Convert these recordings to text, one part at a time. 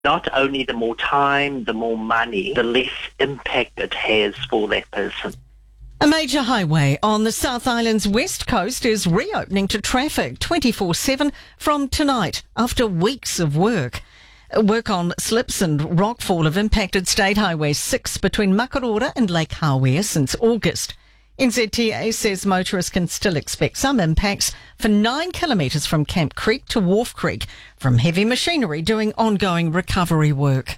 Not only the more time, the more money, the less impact it has for that person. A major highway on the South Island's west coast is reopening to traffic 24/7 from tonight after weeks of work. Work on slips and rockfall have impacted State Highway 6 between Makarora and Lake Hawea since August. NZTA says motorists can still expect some impacts for 9 kilometres from Camp Creek to Wharf Creek from heavy machinery doing ongoing recovery work.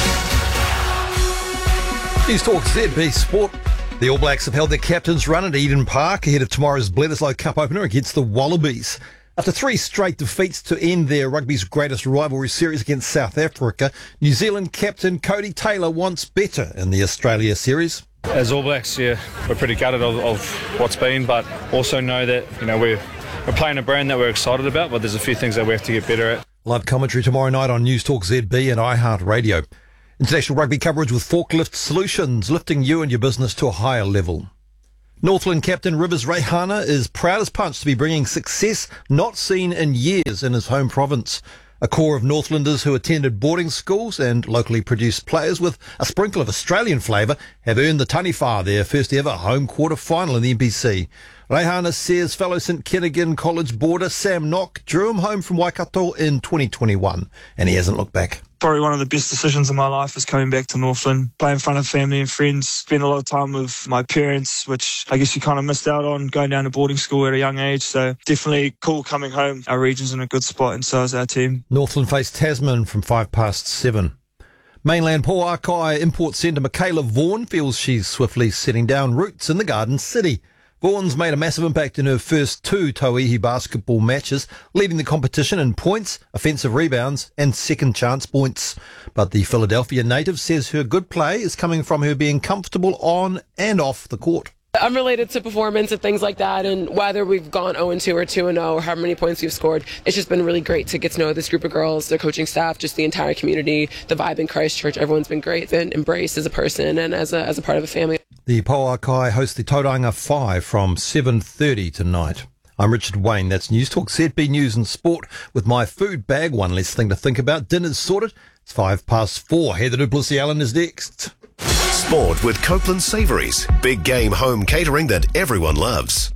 News Talk ZB Sport. The All Blacks have held their captain's run at Eden Park ahead of tomorrow's Bledisloe Cup opener against the Wallabies. After 3 straight defeats to end their rugby's greatest rivalry series against South Africa, New Zealand captain Cody Taylor wants better in the Australia series. As All Blacks, we're pretty gutted of what's been, but also know that we're playing a brand that we're excited about, but there's a few things that we have to get better at. Live commentary tomorrow night on News Talk ZB and iHeartRadio. International rugby coverage with Forklift Solutions, lifting you and your business to a higher level. Northland captain Rivers Reihana is proud as punch to be bringing success not seen in years in his home province. A core of Northlanders who attended boarding schools and locally produced players with a sprinkle of Australian flavour have earned the Taniwha their first ever home quarter final in the NPC. Reihana says fellow St Kentigern College boarder Sam Nock drew him home from Waikato in 2021 and he hasn't looked back. Probably one of the best decisions of my life was coming back to Northland, play in front of family and friends, spend a lot of time with my parents, which I guess you kind of missed out on going down to boarding school at a young age. So definitely cool coming home. Our region's in a good spot and so is our team. Northland face Tasman from 7:05. Mainland Pouakai import centre Michaela Vaughan feels she's swiftly setting down roots in the Garden City. Vaughan's made a massive impact in her first 2 Tauihi basketball matches, leading the competition in points, offensive rebounds and second chance points. But the Philadelphia native says her good play is coming from her being comfortable on and off the court. I'm related to performance and things like that, and whether we've gone 0-2 or 2-0 or how many points we've scored, it's just been really great to get to know this group of girls, the coaching staff, just the entire community, the vibe in Christchurch. Everyone's been great and embraced as a person and as a part of a family. The Pouakai host the Tauranga 5 from 7:30 tonight. I'm Richard Wayne. That's News Talk ZB News and Sport with my food bag. One less thing to think about. Dinner's sorted. It's 4:05. Heather du Plessis-Allen is next. Sport with Copeland Savouries. Big game home catering that everyone loves.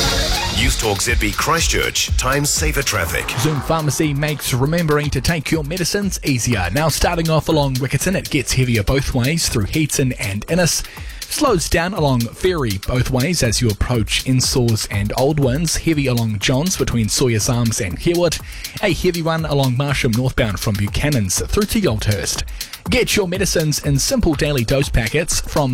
News Talk ZB Christchurch. Time saver traffic. Zoom Pharmacy makes remembering to take your medicines easier. Now starting off along Riccarton, it gets heavier both ways through Heaton and Innes. Slows down along Ferry both ways as you approach Insaws and Old Winds. Heavy along Johns between Sawyers Arms and Harewood. A heavy one along Marsham northbound from Buchanan's through to Yoldhurst. Get your medicines in simple daily dose packets from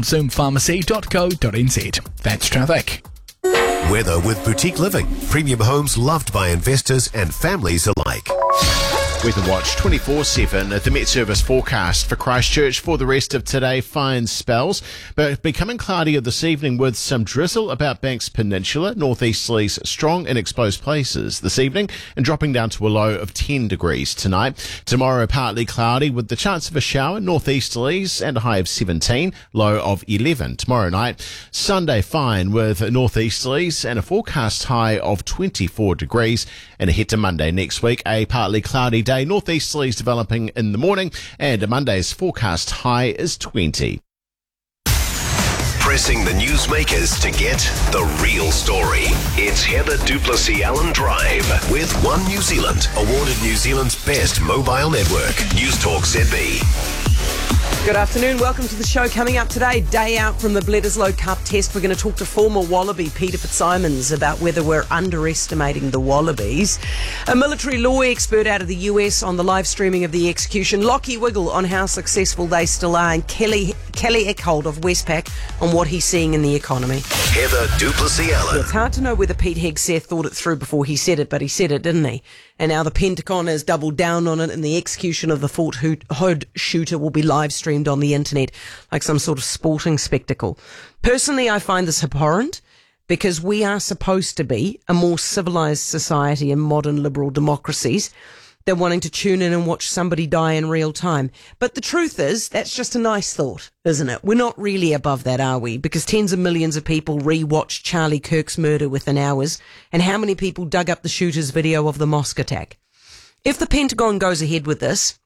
zoompharmacy.co.nz. That's traffic. Weather with Boutique Living. Premium homes loved by investors and families alike. Weather Watch 24/7 at the Met Service forecast for Christchurch for the rest of today. Fine spells, but becoming cloudier this evening with some drizzle about Banks Peninsula. Northeasterlies strong in exposed places this evening and dropping down to a low of 10 degrees tonight. Tomorrow partly cloudy with the chance of a shower. Northeasterlies and a high of 17, low of 11 tomorrow night. Sunday fine with northeasterlies and a forecast high of 24 degrees. And ahead to Monday next week, a partly cloudy day. Northeasterlies developing in the morning, and Monday's forecast high is 20. Pressing the newsmakers to get the real story. It's Heather du Plessis-Allen Drive with One New Zealand, awarded New Zealand's best mobile network. News Talk ZB. Good afternoon. Welcome to the show. Coming up today, day out from the Bledisloe Cup test. We're going to talk to former Wallaby Peter Fitzsimons about whether we're underestimating the Wallabies. A military law expert out of the US on the live streaming of the execution. Lockie Wiggle on how successful they still are. And Kelly Eckhold of Westpac on what he's seeing in the economy. Heather du Plessis-Allen. It's hard to know whether Pete Hegseth thought it through before he said it, but he said it, didn't he? And now the Pentagon has doubled down on it, and the execution of the Fort Hood shooter will be live streamed on the internet like some sort of sporting spectacle. Personally, I find this abhorrent because we are supposed to be a more civilized society in modern liberal democracies than wanting to tune in and watch somebody die in real time. But the truth is, that's just a nice thought, isn't it? We're not really above that, are we? Because tens of millions of people re-watched Charlie Kirk's murder within hours, and how many people dug up the shooter's video of the mosque attack? If the Pentagon goes ahead with this,